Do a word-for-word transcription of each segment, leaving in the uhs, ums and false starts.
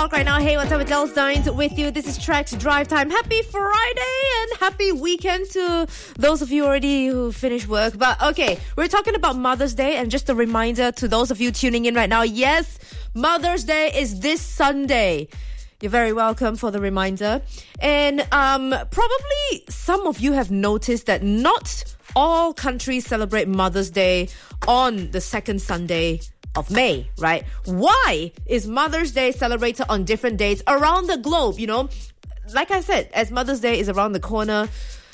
o'clock right now. Hey, what's up? It's Els Dines with you. This is Track to Drive Time. Happy Friday and happy weekend to those of you already who finished work. But okay, we're talking about Mother's Day, and just a reminder to those of you tuning in right now, yes, Mother's Day is this Sunday. You're very welcome for the reminder. And um, probably some of you have noticed that not all countries celebrate Mother's Day on the second Sunday of May, right? Why is Mother's Day celebrated on different dates around the globe? You know, like I said, as Mother's Day is around the corner,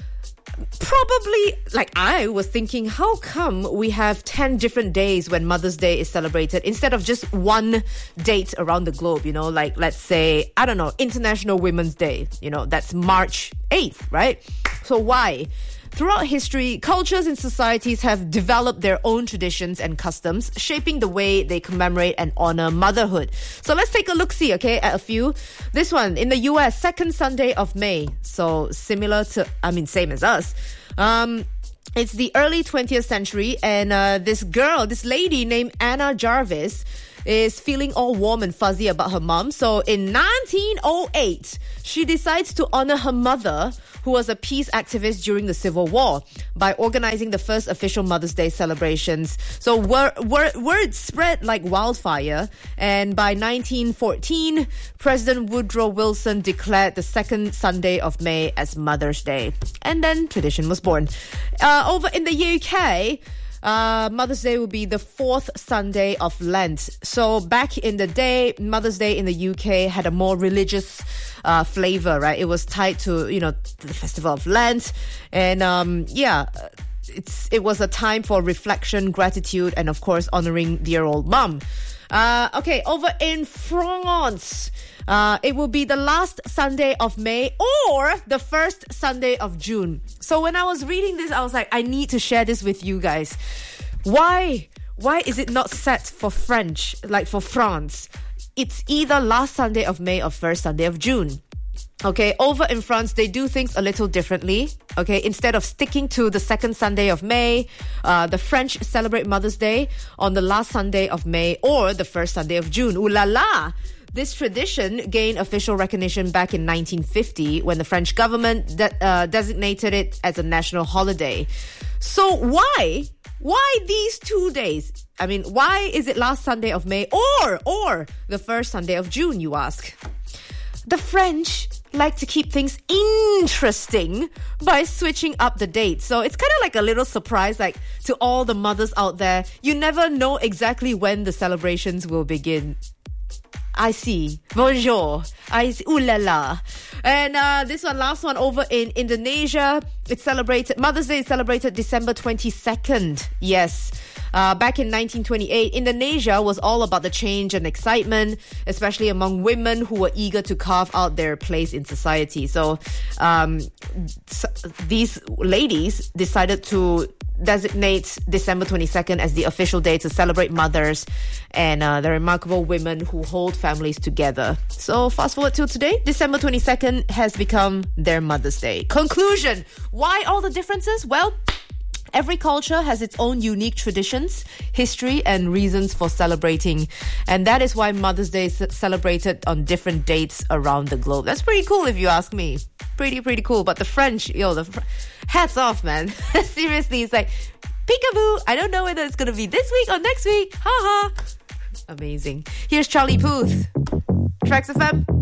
probably, like I was thinking, how come we have ten different days when Mother's Day is celebrated instead of just one date around the globe? You know, like let's say, I don't know, International Women's Day, you know, that's March eighth, right? So why? Throughout history, cultures and societies have developed their own traditions and customs, shaping the way they commemorate and honor motherhood. So let's take a look-see, okay, at a few. This one, in the U S, second Sunday of May. So similar to, I mean, same as us. Um... It's the early twentieth century, and uh, this girl, this lady named Anna Jarvis, is feeling all warm and fuzzy about her mom. So in nineteen oh eight, she decides to honor her mother, who was a peace activist during the Civil War, by organizing the first official Mother's Day celebrations. So word, word, word spread like wildfire, and by nineteen fourteen, President Woodrow Wilson declared the second Sunday of May as Mother's Day. And then tradition was born. Uh, over in the U K, Uh, Mother's Day will be the fourth Sunday of Lent. So back in the day, Mother's Day in the U K had a more religious uh, flavor, right? It was tied to, you know, the festival of Lent. And um, yeah, it's it was a time for reflection, gratitude, and of course, honoring dear old mum. Uh, okay, over in France, uh, it will be the last Sunday of May or the first Sunday of June. So when I was reading this, I was like, I need to share this with you guys. Why? Why is it not set for French, like for France? It's either last Sunday of May or first Sunday of June. Okay, over in France, they do things a little differently. Okay, instead of sticking to the second Sunday of May, uh, the French celebrate Mother's Day on the last Sunday of May or the first Sunday of June. Ooh la la! This tradition gained official recognition back in nineteen fifty when the French government de- uh, designated it as a national holiday. So why? Why these two days? I mean, why is it last Sunday of May or, or the first Sunday of June, you ask? The French like to keep things interesting by switching up the date. So it's kind of like a little surprise, like to all the mothers out there. You never know exactly when the celebrations will begin. I see. Bonjour. I see. Ooh la la. And uh, this one, last one, over in Indonesia. It's celebrated, Mother's Day is celebrated December twenty-second. Yes. Uh, back in nineteen twenty-eight, Indonesia was all about the change and excitement, especially among women who were eager to carve out their place in society. So um, so these ladies decided to designate December twenty-second as the official day to celebrate mothers and uh, the remarkable women who hold families together. So fast forward till today, December twenty-second has become their Mother's Day. Conclusion, why all the differences? Well, every culture has its own unique traditions, history, and reasons for celebrating. And that is why Mother's Day is celebrated on different dates around the globe. That's pretty cool if you ask me. Pretty, pretty cool. But the French, yo, the fr- hats off, man. Seriously, it's like, peekaboo. I don't know whether it's going to be this week or next week. Ha ha. Amazing. Here's Charlie Puth. Tracks F M.